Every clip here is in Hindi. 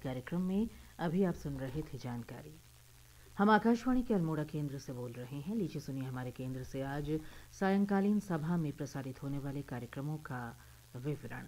कार्यक्रम में अभी आप सुन रहे थे जानकारी। हम आकाशवाणी के अल्मोड़ा केंद्र से बोल रहे हैं। लीजिए सुनिए हमारे केंद्र से आज सायंकालीन सभा में प्रसारित होने वाले कार्यक्रमों का विवरण।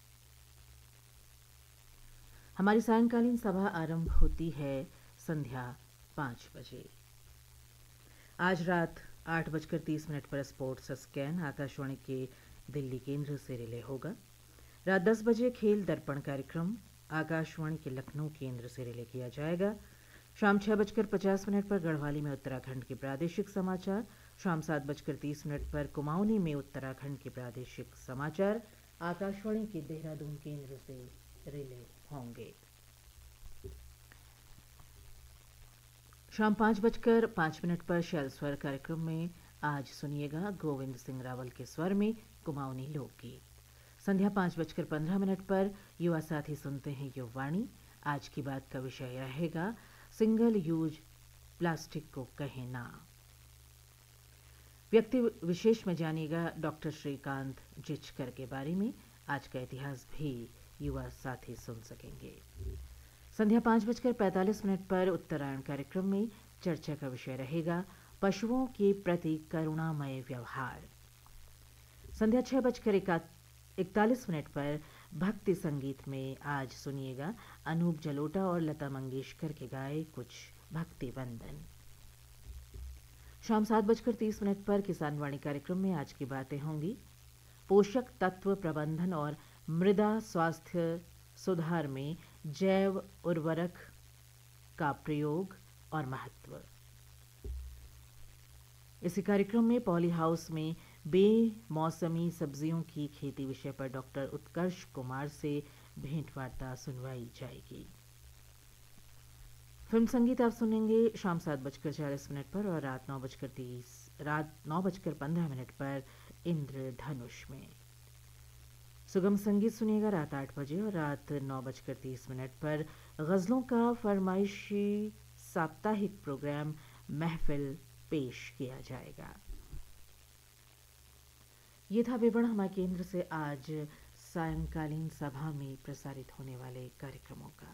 हमारी सायंकालीन सभा आरंभ होती है संध्या 5 बजे। आज रात 8:30 पर स्पोर्ट्स स्कैन आकाशवाणी के दिल्ली केंद्र से रिले होगा। रात 10 बजे खेल दर्पण कार्यक्रम आकाशवाणी के लखनऊ केंद्र से रिले किया जाएगा। शाम 6:50 पर गढ़वाली में उत्तराखंड के प्रादेशिक समाचार, शाम 7:30 पर कुमाऊनी में उत्तराखंड के प्रादेशिक समाचार आकाशवाणी के देहरादून केंद्र से रिले होंगे। शाम 5:05 पर शैल स्वर कार्यक्रम में आज सुनिएगा गोविंद सिंह रावल के स्वर में कुमाऊनी लोकगीत। संध्या 5:15 पर युवा साथी सुनते हैं युवाणी। आज की बात का विषय रहेगा सिंगल यूज प्लास्टिक को कहे ना। व्यक्ति विशेष में जानिएगा डॉक्टर श्रीकांत जिचकर के बारे में। आज का इतिहास भी युवा साथी सुन सकेंगे। संध्या 5:45 पर उत्तरायण कार्यक्रम में चर्चा का विषय रहेगा पशुओं के प्रति करुणामय व्यवहार। संध्या 6:41 पर भक्ति संगीत में आज सुनिएगा अनूप जलोटा और लता मंगेशकर के गाए कुछ भक्ति वंदन। शाम 7:30 पर किसान वाणी कार्यक्रम में आज की बातें होंगी पोषक तत्व प्रबंधन और मृदा स्वास्थ्य सुधार में जैव उर्वरक का प्रयोग और महत्व। इसी कार्यक्रम में पॉली हाउस में बेमौसमी सब्जियों की खेती विषय पर डॉक्टर उत्कर्ष कुमार से भेंटवार्ता सुनवाई जाएगी। फिल्म संगीत आप सुनेंगे शाम 7:40 पर और रात 9:15 पर इंद्रधनुष में। सुगम संगीत सुनिएगा रात 8 बजे और रात 9:30 पर गज़लों का फरमाइशी साप्ताहिक प्रोग्राम महफिल पेश किया जाएगा। ये था विवरण हमारे केंद्र से आज सायंकालीन सभा में प्रसारित होने वाले कार्यक्रमों का।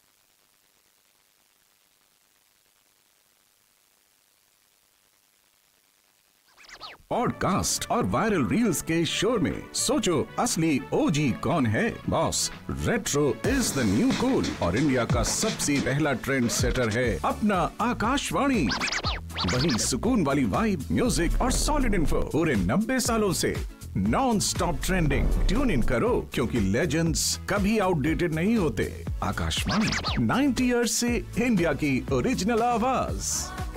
पॉडकास्ट और वायरल रील्स के शोर में सोचो असली ओजी कौन है। Boss, retro is the new cool और इंडिया का सबसे पहला ट्रेंड सेटर है अपना आकाशवाणी। वही सुकून वाली वाइब, म्यूजिक और सॉलिड इन्फो पूरे 90 सालों से non stop trending. Tune in करो क्योंकि लेजेंड्स कभी आउटडेटेड नहीं होते। आकाशवाणी 90 इयर्स से इंडिया की ओरिजिनल आवाज।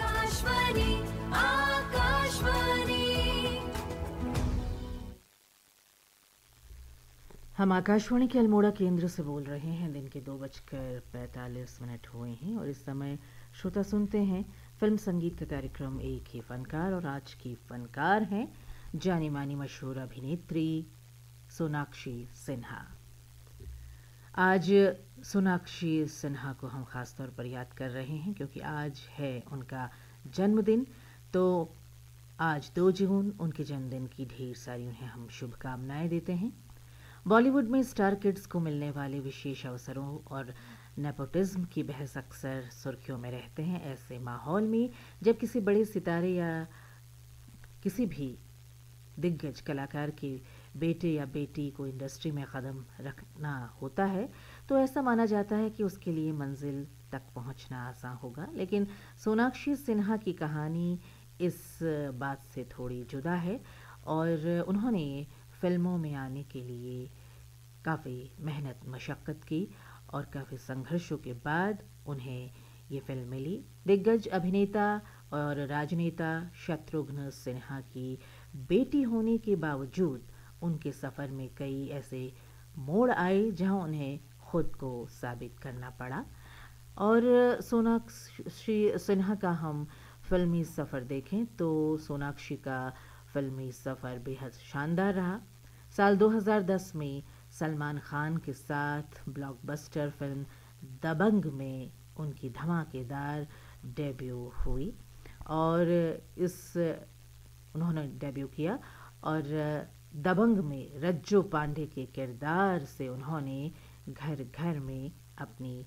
हम आकाशवाणी के अल्मोड़ा केंद्र से बोल रहे हैं। दिन के 2:45 हुए हैं और इस समय श्रोता सुनते हैं फिल्म संगीत का कार्यक्रम एक ही फनकार। और आज की फनकार हैं जानी मानी मशहूर अभिनेत्री सोनाक्षी सिन्हा। आज सोनाक्षी सिन्हा को हम खास तौर पर याद कर रहे हैं क्योंकि आज है उनका जन्मदिन। तो आज 2 जून उनके जन्मदिन की ढेर सारी उन्हें हम शुभकामनाएं देते हैं। बॉलीवुड में स्टार किड्स को मिलने वाले विशेष अवसरों और नेपोटिज्म की बहस अक्सर सुर्खियों में रहते हैं। ऐसे माहौल में जब किसी बड़े सितारे या किसी भी दिग्गज कलाकार के बेटे या बेटी को इंडस्ट्री में कदम रखना होता है तो ऐसा माना जाता है कि उसके लिए मंजिल तक पहुंचना आसान होगा। लेकिन सोनाक्षी सिन्हा की कहानी इस बात से थोड़ी जुदा है और उन्होंने फिल्मों में आने के लिए काफ़ी मेहनत मशक्क़त की और काफ़ी संघर्षों के बाद उन्हें ये फिल्म मिली। दिग्गज अभिनेता और राजनेता शत्रुघ्न सिन्हा की बेटी होने के बावजूद उनके सफ़र में कई ऐसे मोड़ आए जहां उन्हें खुद को साबित करना पड़ा। और सोनाक्षी सिन्हा का हम फिल्मी सफ़र देखें तो सोनाक्षी का फिल्मी सफ़र बेहद शानदार रहा। साल 2010 में सलमान खान के साथ ब्लॉकबस्टर फिल्म दबंग में उनकी धमाकेदार डेब्यू हुई और उन्होंने डेब्यू किया और दबंग में रज्जो पांडे के किरदार से उन्होंने घर घर में अपनी